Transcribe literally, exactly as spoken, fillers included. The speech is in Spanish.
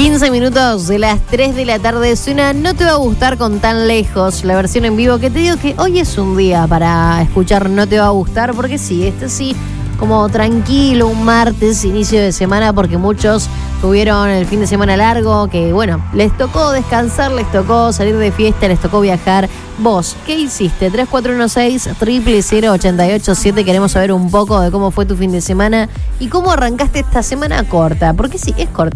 quince minutos de las tres de la tarde suena No te va a gustar con Tan Lejos, la versión en vivo, que te digo que hoy es un día para escuchar No te va a gustar, porque sí, este sí, como tranquilo, un martes, inicio de semana, porque muchos tuvieron el fin de semana largo, que bueno, les tocó descansar, les tocó salir de fiesta, les tocó viajar. Vos, ¿qué hiciste? tres cuatro uno seis, cero cero cero, ocho ocho siete, queremos saber un poco de cómo fue tu fin de semana y cómo arrancaste esta semana corta, porque sí, es corta.